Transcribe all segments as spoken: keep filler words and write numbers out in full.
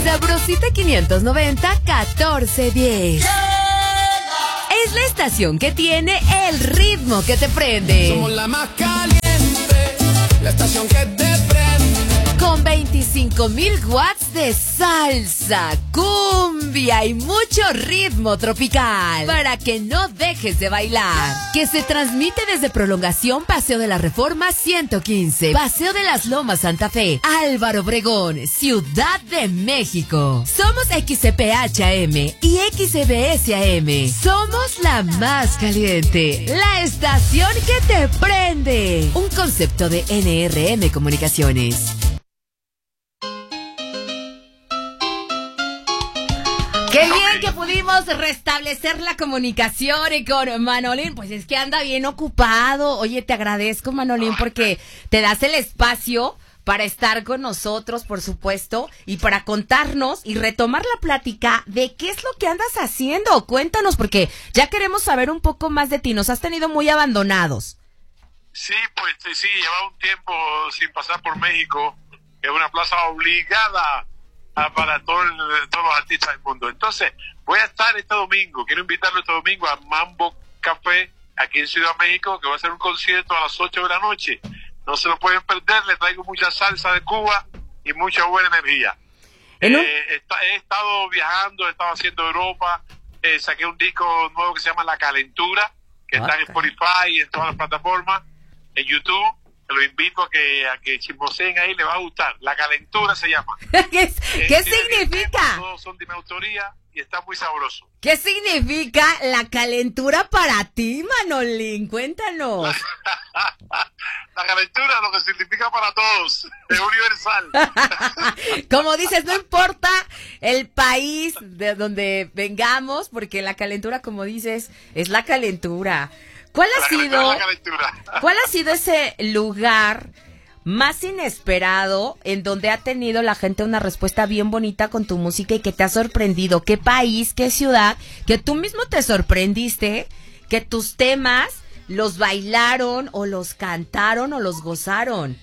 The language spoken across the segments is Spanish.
Sabrosita quinientos noventa, catorce diez. Es la estación que tiene el ritmo que te prende. Somos la más caliente, la estación que te prende. Con veinticinco mil watts de salsa, cumbia y mucho ritmo tropical. Para que no dejes de bailar. Que se transmite desde Prolongación Paseo de la Reforma ciento quince. Paseo de las Lomas Santa Fe. Álvaro Obregón, Ciudad de México. Somos X C P H A M y X C B S A M. Somos la más caliente. La estación que te prende. Un concepto de N R M Comunicaciones. Qué bien que pudimos restablecer la comunicación con Manolín. Pues es que anda bien ocupado. Oye, te agradezco, Manolín, porque te das el espacio para estar con nosotros, por supuesto, y para contarnos y retomar la plática de qué es lo que andas haciendo. Cuéntanos, porque ya queremos saber un poco más de ti. Nos has tenido muy abandonados. Sí, pues sí, llevaba un tiempo sin pasar por México, que es una plaza obligada para todo el, todos los artistas del mundo. Entonces, voy a estar este domingo, quiero invitarlo este domingo a Mambo Café, aquí en Ciudad de México, que va a ser un concierto a las ocho de la noche. No se lo pueden perder, le traigo mucha salsa de Cuba y mucha buena energía. ¿En un... eh, está, he estado viajando, he estado haciendo Europa, eh, saqué un disco nuevo que se llama La Calentura, que okay. está en Spotify y en todas las plataformas, en YouTube. Te lo invito a que a que chismoseen ahí, le va a gustar. La Calentura se llama. ¿Qué, es, eh, ¿qué significa? Temas, todos son de mi autoría y está muy sabroso. ¿Qué significa la calentura para ti, Manolín? Cuéntanos. La calentura, lo que significa para todos, es universal. Como dices, no importa el país de donde vengamos, porque la calentura, como dices, es la calentura. ¿Cuál ha sido, ¿Cuál ha sido ese lugar más inesperado en donde ha tenido la gente una respuesta bien bonita con tu música y que te ha sorprendido? ¿Qué país, qué ciudad, que tú mismo te sorprendiste, que tus temas los bailaron o los cantaron o los gozaron?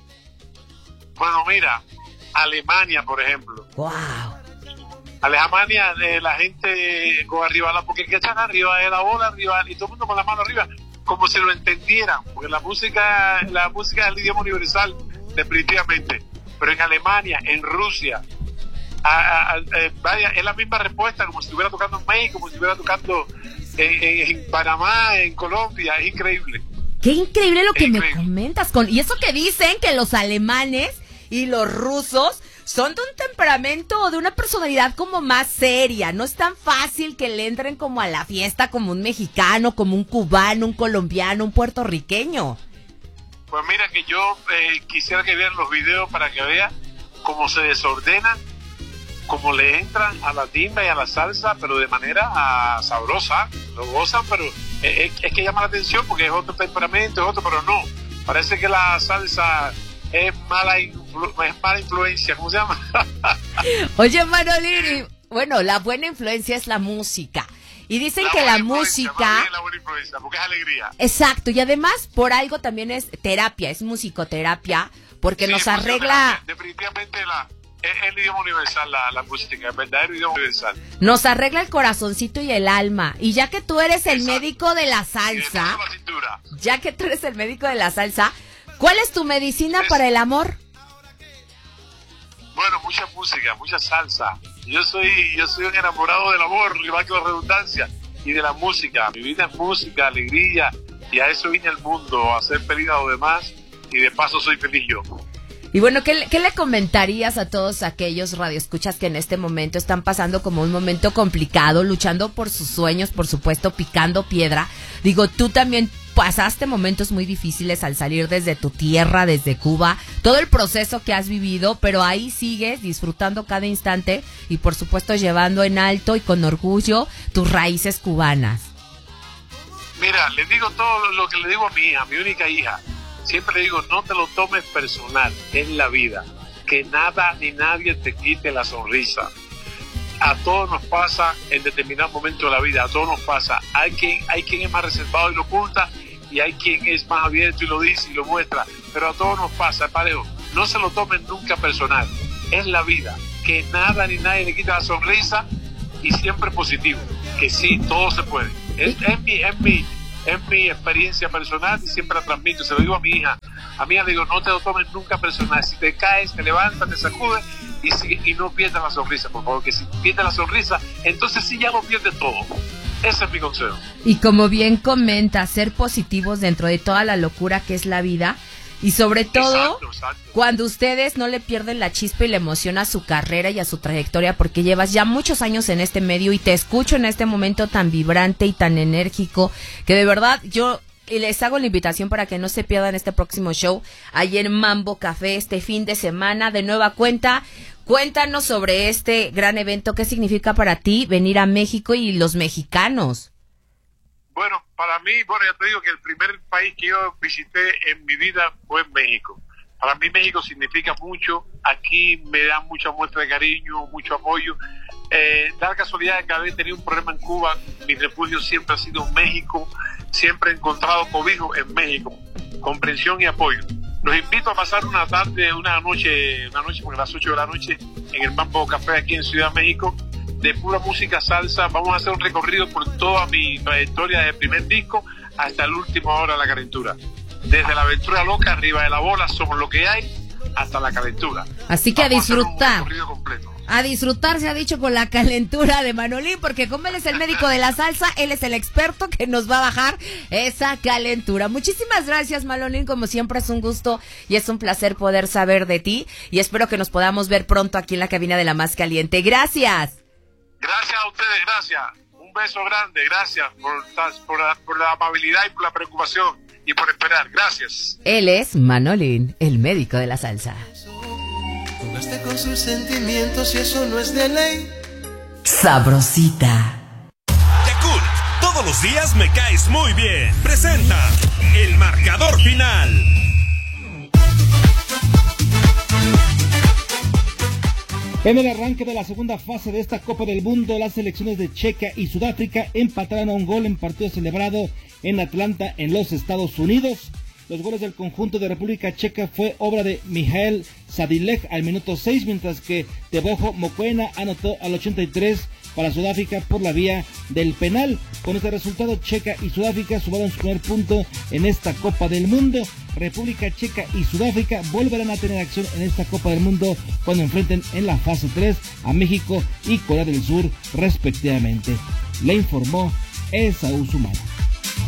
Bueno, mira, Alemania, por ejemplo. ¡Wow! Alemania, de la gente con arriba, porque el que están arriba de la bola arriba y todo el mundo con la mano arriba, como si lo entendieran, porque la música, la música es el idioma universal, definitivamente. Pero en Alemania, en Rusia, a, a, a, vaya, es la misma respuesta, como si estuviera tocando en México, como si estuviera tocando en, en, en Panamá, en Colombia, es increíble. Qué increíble lo que increíble. me comentas, con y eso que dicen que los alemanes y los rusos son de un temperamento o de una personalidad como más seria. No es tan fácil que le entren como a la fiesta como un mexicano, como un cubano, un colombiano, un puertorriqueño. Pues mira que yo eh, quisiera que vean los videos para que vean cómo se desordenan, cómo le entran a la timba y a la salsa, pero de manera uh, sabrosa. Lo gozan, pero eh, es, es que llama la atención porque es otro temperamento, es otro, pero no. Parece que la salsa es mala, influ- es mala influencia, ¿cómo se llama? Oye, Manolín, bueno, la buena influencia es la música. Y dicen la que la música... música... la buena influencia, porque es alegría. Exacto, y además por algo también es terapia, es musicoterapia, porque sí, nos arregla... Definitivamente la, es el idioma universal, la, la música, el verdadero idioma universal. Nos arregla el corazoncito y el alma. Y ya que tú eres el Exacto. médico de la salsa... La ya que tú eres el médico de la salsa... ¿Cuál es tu medicina es, para el amor? Bueno, mucha música, mucha salsa. Yo soy yo soy un enamorado del amor, igual que la redundancia, y de la música. Mi vida es música, alegría, y a eso vine al mundo, a hacer feliz a los demás, y de paso soy feliz yo. Y bueno, ¿qué, qué le comentarías a todos aquellos radioescuchas que en este momento están pasando como un momento complicado, luchando por sus sueños, por supuesto, picando piedra? Digo, tú también pasaste momentos muy difíciles al salir desde tu tierra, desde Cuba, todo el proceso que has vivido, pero ahí sigues disfrutando cada instante y por supuesto llevando en alto y con orgullo tus raíces cubanas. Mira, le digo todo lo que le digo a mi hija, a mi única hija. Siempre le digo, no te lo tomes personal, es la vida. Que nada ni nadie te quite la sonrisa. A todos nos pasa en determinado momento de la vida, a todos nos pasa. Hay quien, hay quien es más reservado y lo oculta, y hay quien es más abierto y lo dice y lo muestra. Pero a todos nos pasa, parejo. No se lo tomen nunca personal. es la vida, que nada ni nadie le quita la sonrisa y siempre positivo, que sí, todo se puede. Es, es, mi, es, mi, es mi experiencia personal y siempre la transmito, se lo digo a mi hija. A mi hija le digo, no te lo tomes nunca personal, si te caes, te levantas, te sacudes y, sigue, y no pierdas la sonrisa, por favor, que si pierdes la sonrisa, entonces sí ya lo pierdes todo. Ese es mi consejo. Y como bien comenta, ser positivos dentro de toda la locura que es la vida. Y sobre todo, exacto, exacto. cuando ustedes no le pierden la chispa y la emoción a su carrera y a su trayectoria, porque llevas ya muchos años en este medio y te escucho en este momento tan vibrante y tan enérgico, que de verdad yo les hago la invitación para que no se pierdan este próximo show ahí en Mambo Café este fin de semana. De nueva cuenta, cuéntanos sobre este gran evento, qué significa para ti venir a México y los mexicanos. Bueno, para mí, bueno, ya te digo que el primer país que yo visité en mi vida fue México. Para mí México significa mucho, aquí me dan mucha muestra de cariño, mucho apoyo. Eh, da casualidad de que haber tenido un problema en Cuba, mi refugio siempre ha sido México, siempre he encontrado cobijo en México, comprensión y apoyo. Los invito a pasar una tarde, una noche, una noche, porque a las ocho de la noche, en el Mambo Café aquí en Ciudad de México, de pura música salsa. Vamos a hacer un recorrido por toda mi trayectoria desde el primer disco hasta el último Hora de la Calentura. Desde la aventura loca, arriba de la bola, somos lo que hay, hasta la calentura. Así que Vamos a disfrutar. A, un recorrido completo. A disfrutar, se ha dicho, con la calentura de Manolín, porque como él es el médico de la salsa, él es el experto que nos va a bajar esa calentura. Muchísimas gracias, Manolín, como siempre es un gusto y es un placer poder saber de ti, y espero que nos podamos ver pronto aquí en la cabina de La Más Caliente. Gracias. Gracias a ustedes, gracias. Un beso grande, gracias por, por, la, por la amabilidad y por la preocupación y por esperar. Gracias. Él es Manolín, el médico de la salsa. Jugaste con sus sentimientos y eso no es de ley. Sabrosita. Yakul, todos los días me caes muy bien. Presenta el marcador final. En el arranque de la segunda fase de esta Copa del Mundo, las selecciones de Chequia y Sudáfrica empataron a un gol en partido celebrado en Atlanta, en los Estados Unidos. Los goles del conjunto de República Checa fue obra de Mijael Sadilek al minuto seis, mientras que Teboho Mokoena anotó al ochenta y tres para Sudáfrica por la vía del penal. Con este resultado, Checa y Sudáfrica sumaron su primer punto en esta Copa del Mundo. República Checa y Sudáfrica volverán a tener acción en esta Copa del Mundo cuando enfrenten en la fase tres a México y Corea del Sur respectivamente. Le informó Esaú Sumana.